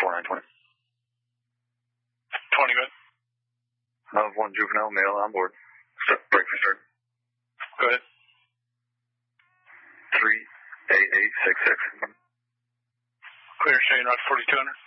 4920. 20, good. One juvenile male on board. Break for start. Go ahead. 38866. Clear, showing route 4200.